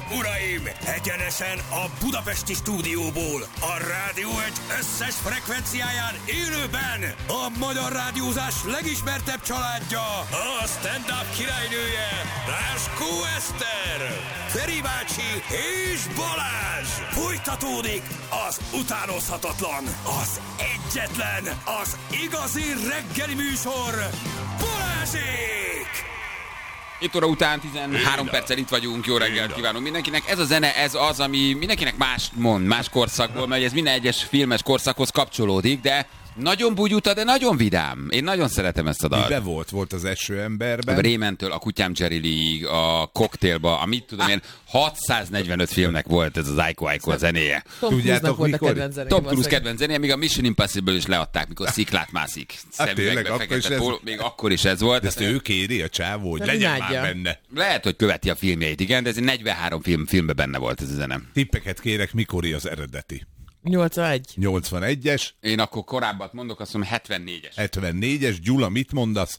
uraim! Egyenesen a budapesti stúdióból, a Rádió Egy összes frekvenciáján élőben a magyar rádiózás legismertebb családja, a stand-up királynője, Ráskó Eszter, Feri bácsi és Balázs! Folytatódik az utánozhatatlan, az egyetlen, az igazi reggeli műsor, Balázsék! 7 óra után 13 perccel itt vagyunk, jó reggelt kívánunk mindenkinek. Ez a zene, ez az, ami mindenkinek más mond, más korszakból, mert ez minden egyes filmes korszakhoz kapcsolódik, de nagyon bugyuta, de nagyon vidám. Én nagyon szeretem ezt a dalt. Miben volt az Eső emberben? A Rémentől, a Kutyám Jerry League, a Cocktailba, amit tudom én, 645 filmnek volt ez az Aiko Aiko a zenéje. Tom Cruise-nak volt a kedvenc zenéje. Tom Cruise kedvenc zenéje, még a Mission Impossible is leadták, mikor sziklát mászik. Tényleg, még akkor is ez volt. Ezt ő kéri a csávó, hogy legyen már benne. Lehet, hogy követi a filmjeit, igen, de ez 43 filmben benne volt ez a zene. Tippeket kérek, mikori az eredeti? 81. 81-es. Én akkor korábbat mondok, azt mondom 74-es. 74-es. Gyula, mit mondasz?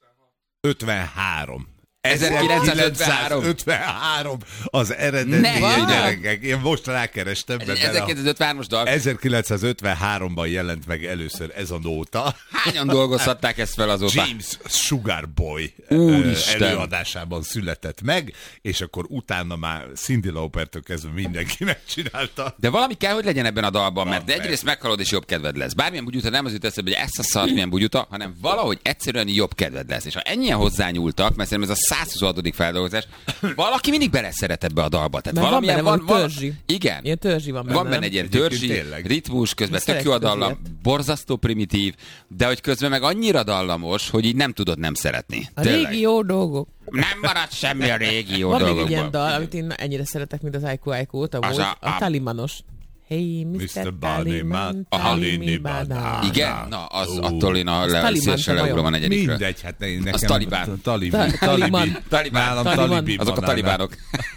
53. 1953 az eredeti gyerekek. Én most rákerestem. 1953-as dal. 1953-ban jelent meg először ez a nóta. Hányan dolgozhatták ezt fel azóta? James Sugarboy előadásában született meg, és akkor utána már Cyndi Laupertől kezdve mindenki megcsinálta. De valami kell, hogy legyen ebben a dalban, mert egyrészt meghalod és jobb kedved lesz. Bármilyen bugyuta nem az jut eszembe, hogy ezt a szart milyen bugyuta, hanem valahogy egyszerűen jobb kedved lesz. És ha ennyien hozzányúltak, mert szerintem ez a 126. feldolgozás, valaki mindig beleszeret ebbe a dalba. Tehát valamilyen van törzsi. Igen. Ilyen törzsi van benne. Van benne egy ilyen törzsi, ritmus, közben tök jó a dallam, borzasztó primitív, de hogy közben meg annyira dallamos, hogy így nem tudod nem szeretni. A régi jó dolgok. Nem marad semmi a régi jó dolgokban. Van még egy ilyen dal, amit én ennyire szeretek, mint az Aiko Aiko-t, a Talimanos. Hey, Mr. Taliman, Talibán. Igen? Na, az attól én szélső leugrom a negyedikről. Mindegy, hát nekem... Az Talibán. Talibán. Azok a talibánok.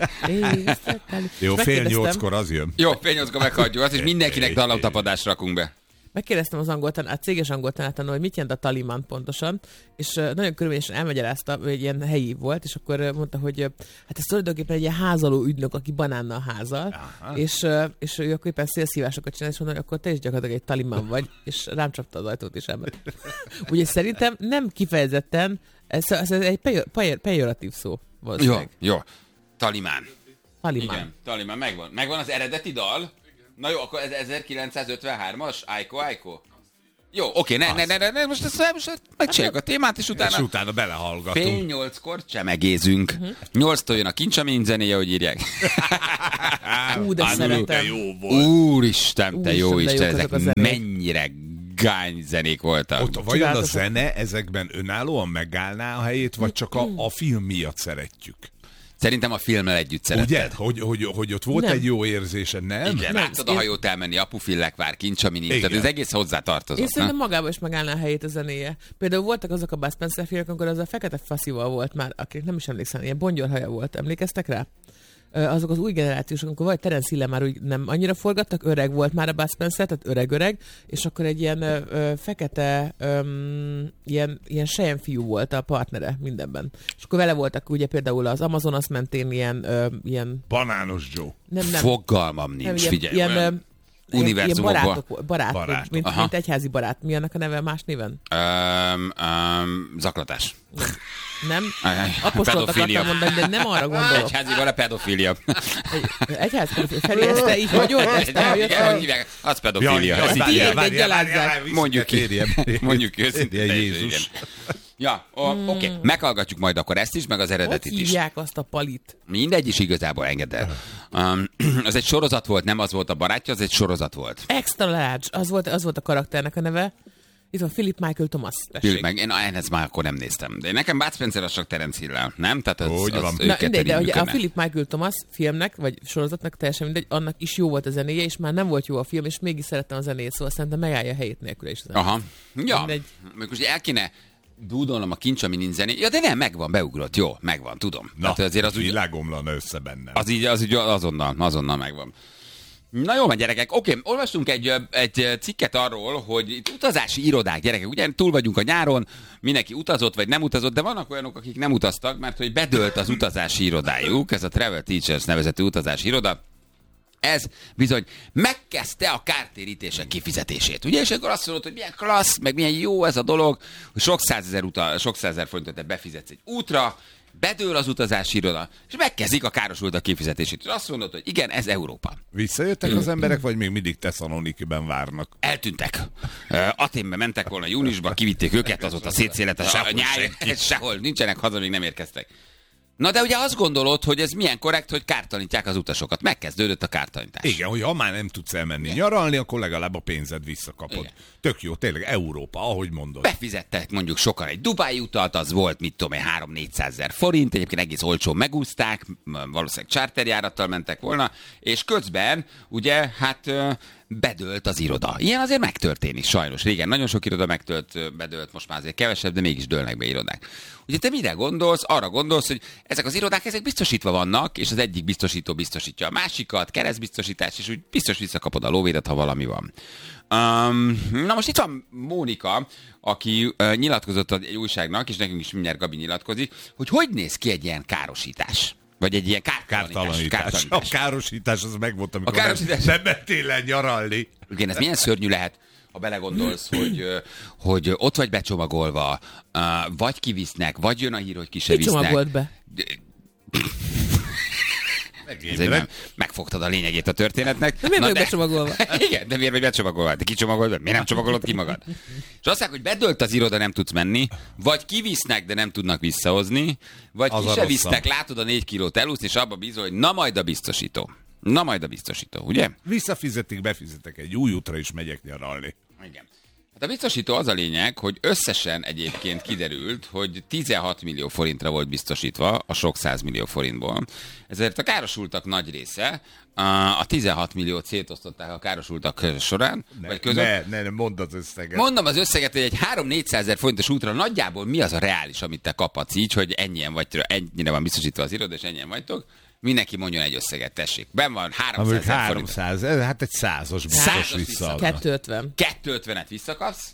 Jó, 7:30 az jön. Jó, 7:30 meghagyjuk azt, és mindenkinek dallamtapadást rakunk be. Megkérdeztem az a céges angoltanától, hogy mit jelent a Taliban pontosan, és nagyon körülményesen elmagyarázta, hogy ilyen helyi volt, és akkor mondta, hogy hát ez tulajdonképpen egy ilyen házaló ügynök, aki banánnal házal, és ő akkor éppen szélszívásokat csinál, és mondta, hogy akkor te is gyakorlatilag egy Taliban vagy, és rám csapta az ajtót is ember. Úgyhogy szerintem nem kifejezetten, ez egy pejoratív szó volt. Jó. Talimán. Igen, Talimán megvan. Megvan az eredeti dal. Na jó, akkor ez 1953-as? Aiko? Jó, oké, ne, most megcsináljuk a témát, és utána belehallgatunk. 7:30 csemegézünk. 8-tól jön a Kincsamin zenéje, hogy írják. De szeretem. Úristen, te jó Isten, ezek mennyire gány zenék voltak. Ott vajon a zene ezekben önállóan megállná a helyét, vagy csak a film miatt szeretjük? Szerintem a filmmel együtt szeretted. Ugye? Hogy ott volt egy jó érzése, nem? Igen, láttad a hajót elmenni, Apufillekvár, Kincsaminin, tehát ez egész hozzá tartozott. Én szerintem magában is megállná a helyét a zenéje. Például voltak azok a Bud Spencer filmek, amikor az a fekete faszival volt már, akik nem is emlékszem, ilyen bongyorhaja volt. Emlékeztek rá? Azok az új generációsok, amikor vagy Terence Hill már úgy nem annyira forgattak, öreg volt már a Bud Spencer, tehát öreg, és akkor egy ilyen fekete, ilyen selyemfiú volt a partnere mindenben. És akkor vele voltak ugye például az Amazonas mentén ilyen... Banános Joe. Nem. Fogalmam nincs, figyelj. Ilyen barátok. Mint egyházi barát. Mi annak a neve más néven? Zaklatás. Nem? Apostolt akartam mondani, de nem arra gondolok. Egyházi barát, pedofília. Egyházi Feri, ezt te így vagyod? Az pedofília. Mondjuk őszintén. Jézus. Ja, oké. Meghallgatjuk majd akkor ezt is, meg az eredetit is. Hogy hívják azt a palit? Mindegy is igazából, engedd el. Az egy sorozat volt, nem az volt a barátja, az egy sorozat volt. Extra Large, az volt a karakternek a neve. Itt van Philip Michael Thomas. Én ezt már akkor nem néztem. De nekem Bud Spencer az csak Terence Hill-lel, nem? Tehát az de ugye a Philip Michael Thomas filmnek, vagy sorozatnak teljesen mindegy, annak is jó volt a zenéje, és már nem volt jó a film, és mégis szerettem a zenéjét, szóval szerintem megállja a helyét nélkül is. Aha. Ja, most el kéne dúdolnom a Kincsaminin zené. Ja, de nem, megvan, beugrott. Jó, megvan, tudom. Na, azért az világomlan össze bennem. Az így azonnal megvan. Na jó van, gyerekek. Oké, olvastunk egy cikket arról, hogy itt utazási irodák, gyerekek, ugye túl vagyunk a nyáron, mindenki utazott vagy nem utazott, de vannak olyanok, akik nem utaztak, mert hogy bedőlt az utazási irodájuk, ez a Travel Teachers nevezetű utazási iroda. Ez bizony megkezdte a kártérítések kifizetését. Ugye, és akkor azt mondod, hogy milyen klassz, meg milyen jó ez a dolog, hogy sok százezer forintot te befizetsz egy útra, bedől az utazási iroda, és megkezdik a károsultak kifizetését. És azt mondod, hogy igen, ez Európa. Visszajöttek az emberek, vagy még mindig Tesszalonikiben várnak? Eltűntek. Athénbe mentek volna júniusban, kivitték őket, azóta szétszélet a nyáj, sehol nincsenek haza, még nem érkeztek. Na de ugye azt gondolod, hogy ez milyen korrekt, hogy kártalanítják az utasokat. Megkezdődött a kártalanítás. Igen, hogy ha már nem tudsz elmenni nyaralni, akkor legalább a pénzed visszakapod. Igen. Tök jó, tényleg Európa, ahogy mondod. Befizettek mondjuk sokan egy Dubái utat, az volt, mit tudom én, 300-400 000 forint, egyébként egész olcsón megúszták, valószínűleg charterjárattal mentek volna, és közben ugye, hát bedőlt az iroda. Ilyen azért megtörténik, sajnos. Régen nagyon sok iroda bedőlt, most már azért kevesebb, de mégis dőlnek be irodák. Ugye te mire gondolsz? Arra gondolsz, hogy ezek az irodák, ezek biztosítva vannak, és az egyik biztosító biztosítja a másikat, keresztbiztosítás, és úgy biztos visszakapod a lóvédet, ha valami van. Na most itt van Mónika, aki nyilatkozott egy újságnak, és nekünk is mindjárt Gabi nyilatkozik, hogy néz ki egy ilyen károsítás. Vagy egy ilyen kártalanítás. A károsítás az megvolt, amikor nem mentél el nyaralni. Igen, ez milyen szörnyű lehet, ha belegondolsz, hogy ott vagy becsomagolva, vagy kivisznek, vagy jön a hír, hogy ki se visznek. Ki csomagolt be? Megfogtad a lényegét a történetnek. De miért vagy becsomagolva? Igen, de miért vagy becsomagolva? Te kicsomagolod? Miért nem csomagolod ki magad? És azt mondják, hogy bedölt az iroda, nem tudsz menni, vagy kivisznek, de nem tudnak visszahozni, vagy ki se visznek, látod a 4 kilót elúszni, és abba bízol, hogy na majd a biztosító. Ugye? Visszafizetik, befizetek egy új útra, és megyek nyaralni. Igen. Hát a biztosító az a lényeg, hogy összesen egyébként kiderült, hogy 16 millió forintra volt biztosítva a sok 100 millió forintból. Ezért a károsultak nagy része, a 16 milliót szétosztották a károsultak során. Ne, mondd az összeget. Mondom az összeget, hogy egy 300-400 000 forintos útra nagyjából mi az a reális, amit te kaphatsz így, hogy ennyire van biztosítva az iroda, és ennyien vagytok. Mindenki mondjon egy összeget, tessék. Ben van 300 000 forint. 300, hát egy 100-os biztos visszaadna. 250-et visszakapsz.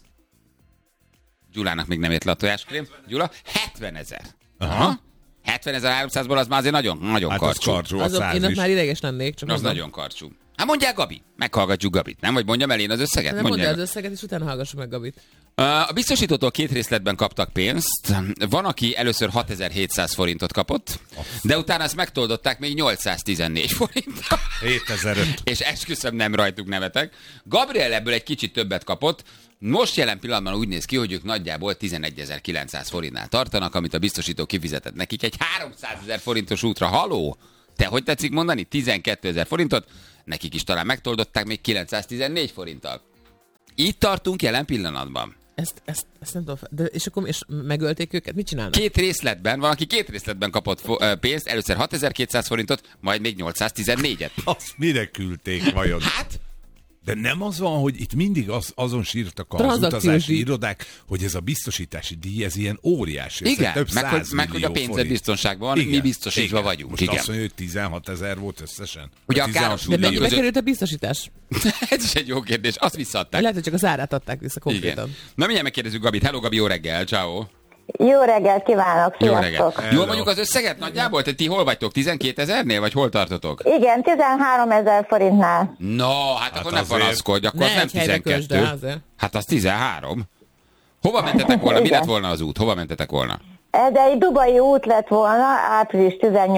Gyulának még nem ért le a tojáskrém. Gyula, 70 000. Aha. 70 300-ból az már azért nagyon hát karcsú. Én már ideges lennék. Csak az nagyon karcsú. Hát mondjál Gabi, meghallgatjuk Gabit, nem? Vagy mondjam el én az összeget? Nem mondjál az összeget, és utána hallgassuk meg Gabit. A biztosítótól 2 részletben kaptak pénzt. Van, aki először 6700 forintot kapott, de utána ezt megtoldották még 814 forintra. 7005. És esküszöm, nem rajtuk nevetek. Gabriel ebből egy kicsit többet kapott. Most jelen pillanatban úgy néz ki, hogy ők nagyjából 11.900 forintnál tartanak, amit a biztosító kifizetett nekik egy 300 000 forintos útra. Haló? Te hogy tetszik mondani? 12 000 forintot, nekik is talán megtoldották még 914 forinttal. Így tartunk jelen pillanatban. Ezt nem tudom. És akkor megölték őket? Mit csinálnak? 2 részletben, van, aki 2 részletben kapott pénzt, először 6200 forintot, majd még 814-et. Azt mire küldték vajon? Hát... De nem az van, hogy itt mindig azon sírtak az utazási irodák, hogy ez a biztosítási díj, ez ilyen óriási. Igen, meg hogy a pénzed biztonságban, mi biztosítva vagyunk. Most azt mondja, hogy 16 000 volt összesen. Ugye a de mennyibe került a biztosítás? Ez is egy jó kérdés, azt visszaadták. Lehet, hogy csak az árát adták vissza konkrétan. Igen. Na mindjárt megkérdezzük Gabit. Hello Gabi, jó reggel, ciao. Jó reggelt kívánok, sziasztok! Jó reggelt. Jól mondjuk az összeget nagyjából? Te ti hol vagytok? 12 000-nél, vagy hol tartotok? Igen, 13 000 forintnál. No, hát akkor ne panaszkodj, akkor az nem 12. Hát az 13. Hova mentetek volna? Mi lett volna az út? Hova mentetek volna? Ez egy dubai út lett volna április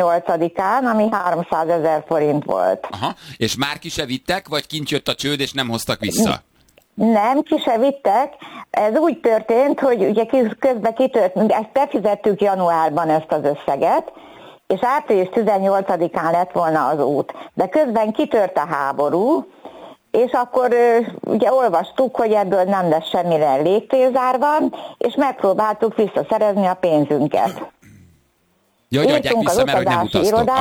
18-án, ami 300 000 forint volt. Aha, és már ki se vittek, vagy kint jött a csőd, és nem hoztak vissza? Nem, ki se vittek. Ez úgy történt, hogy ugye közben kitört, ezt befizettük januárban ezt az összeget, és április 18-án lett volna az út. De közben kitört a háború, és akkor ugye olvastuk, hogy ebből nem lesz semmire légtérzárva, és megpróbáltuk visszaszerezni a pénzünket. Ja, hogy adják vissza, mert hogy nem utaztok.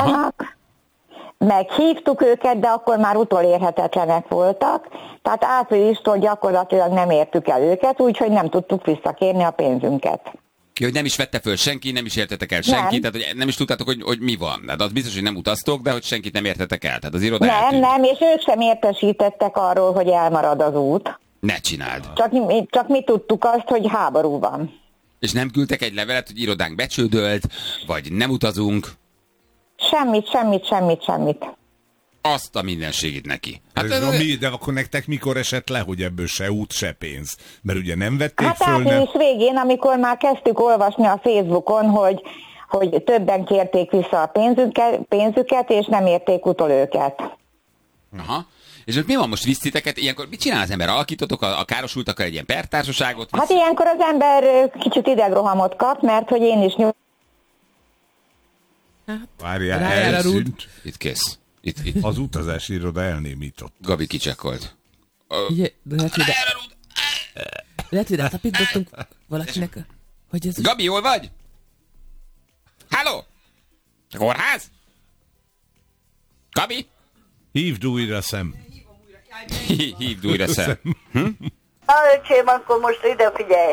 Meghívtuk őket, de akkor már utolérhetetlenek voltak, tehát áprilistól gyakorlatilag nem értük el őket, úgyhogy nem tudtuk visszakérni a pénzünket. Hogy nem is vette föl senki, nem is értetek el senki, tehát hogy nem is tudtátok, hogy mi van. Tehát az biztos, hogy nem utaztok, de hogy senkit nem értetek el. Tehát az iroda Nem, és ők sem értesítettek arról, hogy elmarad az út. Ne csináld. Csak mi tudtuk azt, hogy háború van. És nem küldtek egy levelet, hogy irodánk becsődölt, vagy nem utazunk? Semmit. Azt a mindenségét neki. De akkor nektek mikor esett le, hogy ebből se út, se pénz? Mert ugye nem vették föl, április végén, amikor már kezdtük olvasni a Facebookon, hogy többen kérték vissza a pénzüket, és nem érték utol őket. Aha. És mi van, most vissziteket? Ilyenkor mit csinál az ember? Alakítotok a károsultakkal egy ilyen pertársaságot? Hát ilyenkor az ember kicsit idegrohamot kap, mert hogy én is Várjál, elszűnt. Itt kész. Itt. Az utazási iroda elnémított. Gabi kicsekkolt. Lehet, hogy rátapítottunk valakinek, hogy ez... Gabi, jól vagy? Halló? A kórház? Gabi? Hívd újra szem. Hívd újra szem. Öcsém, akkor most ide figyelj.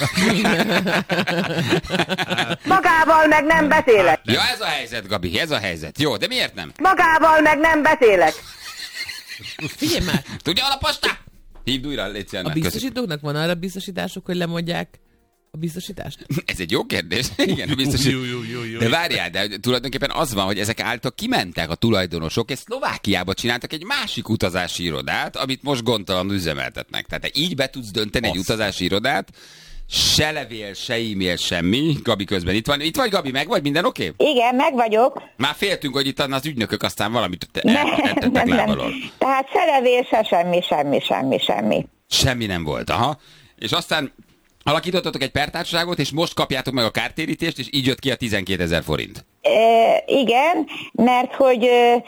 Magával meg nem beszélek. Ja, ez a helyzet, Gabi, ez a helyzet. Jó, de miért nem? Magával meg nem beszélek. Figyelj már! Tudja, a posta? Hívd újra, légy szíves. A biztosítóknak van arra biztosításuk, hogy lemondják a biztosítást? Ez egy jó kérdés. Igen, biztos. De várjál, de tulajdonképpen az van, hogy ezek által kimentek a tulajdonosok, és Szlovákiába csináltak egy másik utazási irodát, amit most gondtalanul üzemeltetnek. Tehát te így be tudsz dönteni egy utazási irodát, se levél, se e-mail, semmi. Gabi közben itt van. Itt vagy, Gabi, meg vagy? Minden oké? Igen, meg vagyok. Már féltünk, hogy itt az ügynökök aztán valamit tettek lábalól. Tehát se levél, se semmi. Semmi nem volt, aha. És aztán alakítottatok egy pertársaságot, és most kapjátok meg a kártérítést, és így jött ki a 12 000 forint. Igen, mert hogy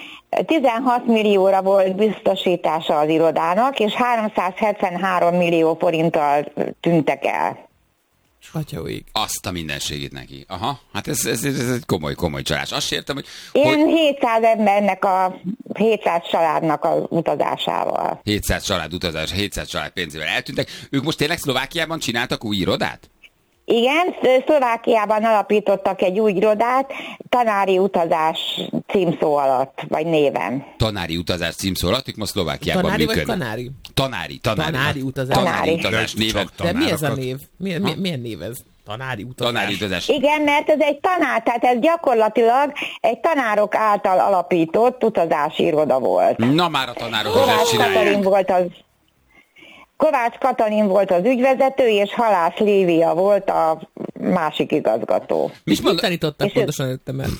16 millióra volt biztosítása az irodának, és 373 millió forinttal tűntek el. Atyaújég. Azt a mindenségét neki. Aha, hát ez egy komoly csalás. Azt értem, hogy... Ilyen 700 embernek 700 családnak az utazásával. 700 család utazás, 700 család pénzével eltűntek. Ők most tényleg Szlovákiában csináltak új irodát? Igen, Szlovákiában alapítottak egy új irodát, tanári utazás címszó alatt, vagy néven. Tanári utazás címszó alatt, ők most Szlovákiában tanári működnek. Vagy kanári? Tanári utazás. Tanári utazás néven. De mi ez a név? Milyen név ez? Tanári utazás. Tanári utazás. Igen, mert ez egy tanár, tehát ez gyakorlatilag egy tanárok által alapított utazási iroda volt. Na már a tanárok ezt csinálják. Kovács Katalin volt az ügyvezető, és Halász Lívia volt a másik igazgató. Mit tanítottak pontosan előttem el?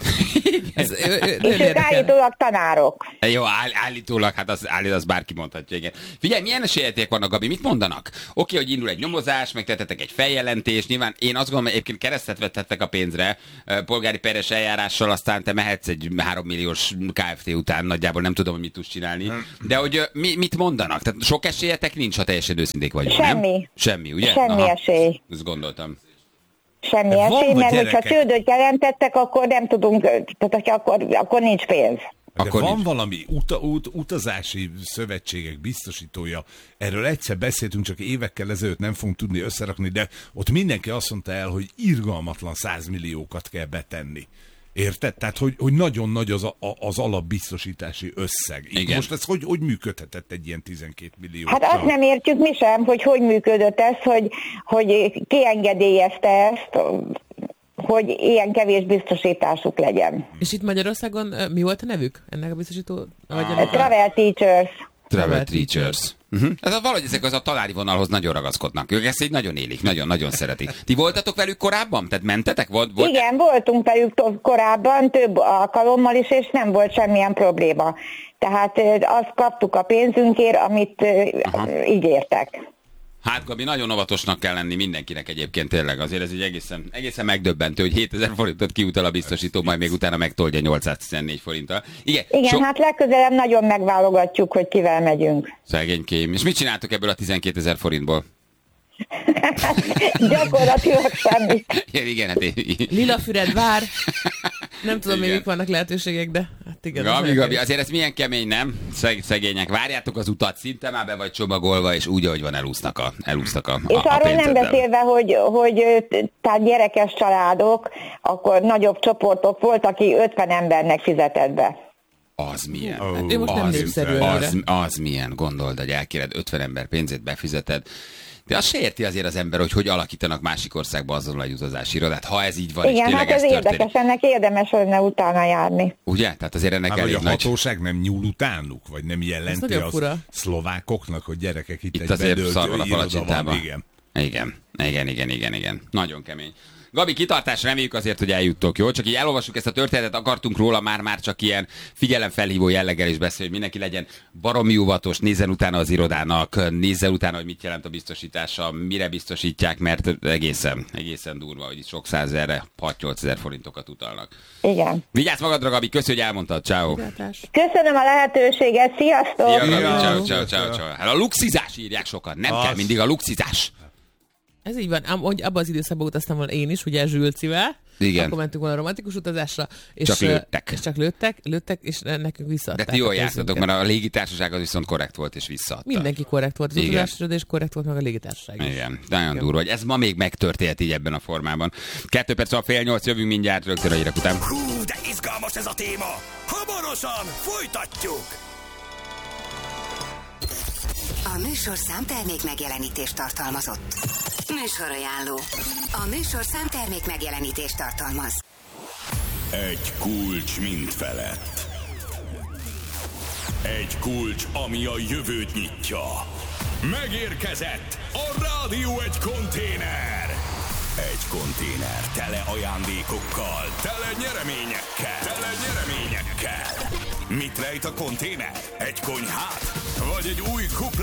És ők állítólag tanárok. Jó, állítólag, hát az bárki mondhatja, igen. Figyelj, milyen esélyek vannak, Gabi, mit mondanak? Oké, hogy indul egy nyomozás, megtettetek egy feljelentést, nyilván én azt gondolom, egyébként keresztet vettettek a pénzre, polgári peres eljárással, aztán te mehetsz egy 3 milliós Kft. Után, nagyjából nem tudom, hogy mit tudsz csinálni. De hogy mit mondanak? Tehát sok esélyetek nincs, ha teljesen őszinték vagyunk, Semmi. Nem? Semmi, ugye? Semmi esély. Ezt gondoltam. Semmi esély, mert hogyha csődöt jelentettek, akkor nem tudunk, tehát akkor nincs pénz. De van valami utazási szövetségek biztosítója, erről egyszer beszéltünk, csak évekkel ezelőtt nem fogunk tudni összerakni, de ott mindenki azt mondta el, hogy irgalmatlan 100 milliókat kell betenni. Érted? Tehát, hogy nagyon nagy az alapbiztosítási összeg. Igen. Most ez hogy működhetett egy ilyen 12 millió? Hát azt nem értjük mi sem, hogy működött ez, hogy ki engedélyezte ezt, hogy ilyen kevés biztosításuk legyen. És itt Magyarországon mi volt a nevük ennek a biztosító? Travel Teachers. Travel Teachers. Ez valahogy ezek az a tanári vonalhoz nagyon ragaszkodnak. Ők ezt így nagyon élik, nagyon-nagyon szeretik. Ti voltatok velük korábban? Tehát mentetek? Igen, voltunk velük korábban, több alkalommal is, és nem volt semmilyen probléma. Tehát azt kaptuk a pénzünkért, amit ígértek. Hát, Gabi, nagyon óvatosnak kell lenni mindenkinek egyébként tényleg. Azért ez egy egészen megdöbbentő, hogy 7000 forintot kiutal a biztosító, majd még utána megtoldja 814 forinttal. Igen, hát legközelebb nagyon megválogatjuk, hogy kivel megyünk. Szegénykém. És mit csináltok ebből a 12 000 forintból? Gyakorlatilag semmit. Igen, hát Lilafüred vár. Nem tudom, még vannak lehetőségek, de... Hát. Hát igen. Gabi, azért ez milyen kemény, nem? Szegények. Várjátok az utat, szinte már be vagy csomagolva, és úgy, ahogy van, elúsznak a és arról nem beszélve, hogy tehát gyerekes családok, akkor nagyobb csoportok volt, aki 50 embernek fizetett be. Az milyen? Hát ő most nem népszerű. Az milyen, gondold, hogy elkéred 50 ember pénzét, befizeted. De azt se érti azért az ember, hogy alakítanak másik országba azonnal egy utazási irodát, ha ez így van, igen, és tényleg hát ez történik. érdekes, ennek érdemes lenne utána járni. Ugye? Tehát azért ennek elég a nagy... hatóság nem nyúl utánuk, vagy nem jelenti az fura. szlovákoknak, hogy gyerekek itt egy azért bedölt szar van a iroda palacsintában. van. Igen. Nagyon kemény. Gabi, kitartás, reméljük azért, hogy eljuttok, jó? Csak így elolvassuk ezt a történetet, akartunk róla már csak ilyen figyelemfelhívó jelleggel is beszélni, hogy mindenki legyen baromi óvatos, nézzen utána az irodának, nézzen utána, hogy mit jelent a biztosítása, mire biztosítják, mert egészen durva, hogy itt sok százezerre 6-8 ezer forintokat utalnak. Igen. Vigyázz magadra, Gabi, köszönjük, hogy elmondtad, ciao. Köszönöm a lehetőséget, sziasztok! Szia, Gabi, ciao. Hát a luxizás írják sokan, nem kell mindig a luxizás. Ez így van, abban az időszakban utaztam volna én is, ugye Zsülcivel. Igen. Akkor mentünk volna a romantikus utazásra. És csak lőttek. És csak lőttek, és nekünk visszaadták. De ti jól jártatok, mert a légitársaság az viszont korrekt volt, és visszaadta. Mindenki korrekt volt, az utazásra, és korrekt volt meg a légitársaság is. Igen, nagyon durva, hogy ez ma még megtörtént így ebben a formában. 2 perc, 7:30, jövünk mindjárt rögtön a hírek után. Hú, de izgalmas ez a téma! Hamarosan folytatjuk! A műsor számtermék megjelenítést tartalmazott. Műsorajánló. A műsor számtermék megjelenítést tartalmaz. Egy kulcs mind felett. Egy kulcs, ami a jövőt nyitja. Megérkezett a Rádió egy konténer. Egy konténer tele ajándékokkal, tele nyereményekkel. Mit rejt a konténer? Egy konyhát? Vagy egy új kupla?